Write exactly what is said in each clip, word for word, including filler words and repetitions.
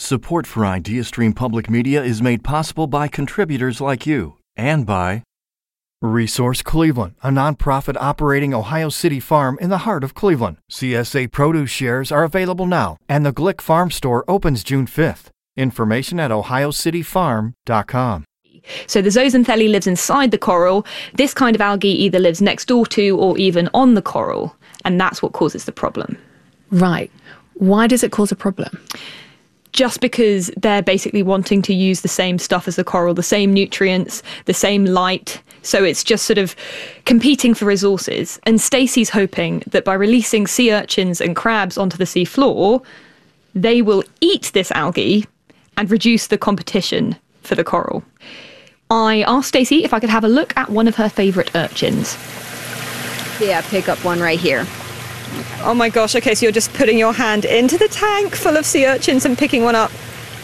Support for IdeaStream Public Media is made possible by contributors like you and by Resource Cleveland, a nonprofit operating Ohio City farm in the heart of Cleveland. C S A produce shares are available now, and the Glick Farm Store opens June fifth. Information at ohio city farm dot com. So the zooxanthellae lives inside the coral. This kind of algae either lives next door to or even on the coral, and that's what causes the problem. Right. Why does it cause a problem? Just because they're basically wanting to use the same stuff as the coral, the same nutrients, the same light. So it's just sort of competing for resources. And Stacey's hoping that by releasing sea urchins and crabs onto the sea floor, they will eat this algae and reduce the competition for the coral. I asked Stacey if I could have a look at one of her favourite urchins. Yeah, pick up one right here. Oh my gosh, okay, so you're just putting your hand into the tank full of sea urchins and picking one up.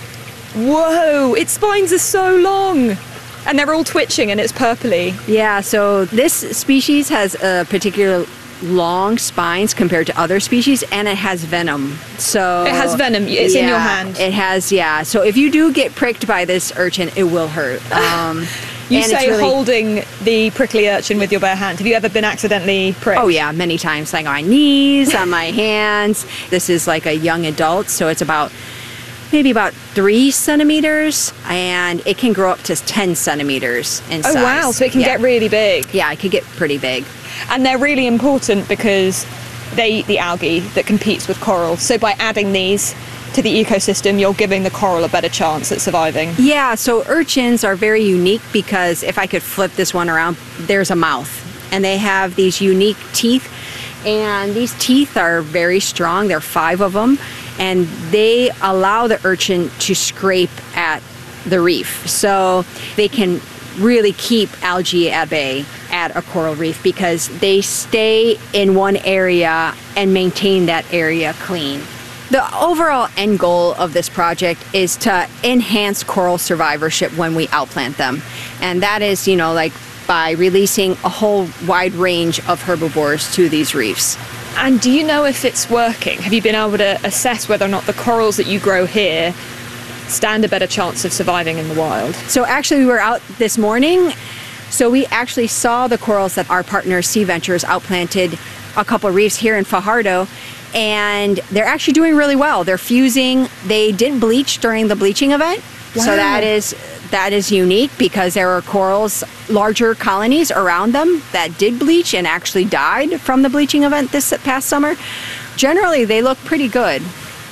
Whoa, its spines are so long. And they're all twitching and it's purpley. Yeah, so this species has a particular long spines compared to other species, and it has venom. So it has venom. It's yeah, in your hand. It has, yeah. So if you do get pricked by this urchin, it will hurt. Um, you and say it's really, holding the prickly urchin with your bare hand. Have you ever been accidentally pricked? Oh yeah, many times. Like on my knees, on my hands. This is like a young adult, so it's about maybe about three centimeters, and it can grow up to ten centimeters in size. Oh wow, so it can yeah. get really big. Yeah, it could get pretty big. And they're really important because they eat the algae that competes with coral. So by adding these to the ecosystem, you're giving the coral a better chance at surviving. Yeah, so urchins are very unique because if I could flip this one around, there's a mouth. And they have these unique teeth. And these teeth are very strong. There are five of them. And they allow the urchin to scrape at the reef. So they can really keep algae at bay at a coral reef because they stay in one area and maintain that area clean. The overall end goal of this project is to enhance coral survivorship when we outplant them. And that is, you know, like by releasing a whole wide range of herbivores to these reefs. And do you know if it's working? Have you been able to assess whether or not the corals that you grow here stand a better chance of surviving in the wild? So actually we were out this morning, so we actually saw the corals that our partner Sea Ventures outplanted a couple of reefs here in Fajardo, and they're actually doing really well. They're fusing. They didn't bleach during the bleaching event. Wow. So that is that is unique because there were corals, larger colonies around them that did bleach and actually died from the bleaching event this past summer. Generally, they look pretty good.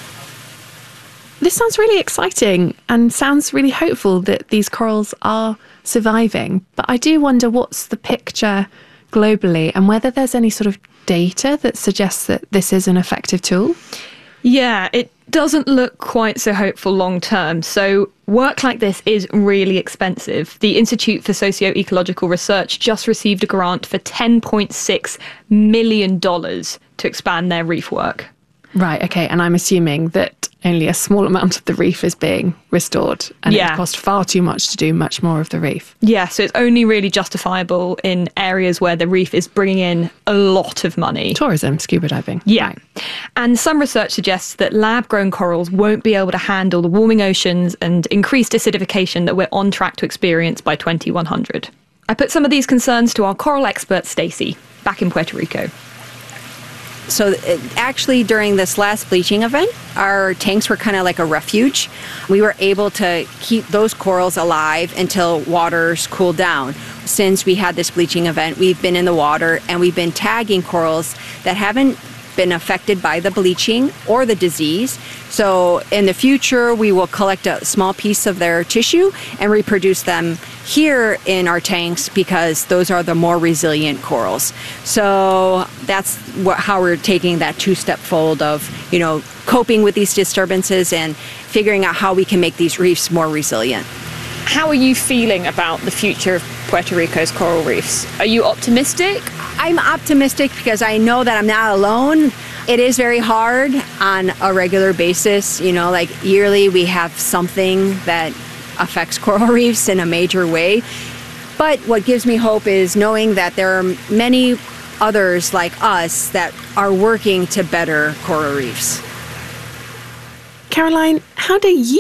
This sounds really exciting and sounds really hopeful that these corals are surviving. But I do wonder what's the picture globally and whether there's any sort of data that suggests that this is an effective tool. Yeah, it doesn't look quite so hopeful long term. So work like this is really expensive. The Institute for Socio-Ecological Research just received a grant for ten point six million dollars to expand their reef work. Right, okay, and I'm assuming that only a small amount of the reef is being restored, and yeah. it would cost far too much to do much more of the reef. Yeah, so it's only really justifiable in areas where the reef is bringing in a lot of money. Tourism, scuba diving. Yeah. Right. And some research suggests that lab-grown corals won't be able to handle the warming oceans and increased acidification that we're on track to experience by twenty-one hundred. I put some of these concerns to our coral expert, Stacey, back in Puerto Rico. So it, actually during this last bleaching event, our tanks were kind of like a refuge. We were able to keep those corals alive until waters cooled down. Since we had this bleaching event, we've been in the water and we've been tagging corals that haven't been affected by the bleaching or the disease. So in the future, we will collect a small piece of their tissue and reproduce them here in our tanks because those are the more resilient corals. So that's what, how we're taking that two-step fold of, you know, coping with these disturbances and figuring out how we can make these reefs more resilient. How are you feeling about the future of Puerto Rico's coral reefs? Are you optimistic? I'm optimistic because I know that I'm not alone. It is very hard on a regular basis. You know, like yearly we have something that affects coral reefs in a major way. But what gives me hope is knowing that there are many others like us that are working to better coral reefs. Caroline, how do you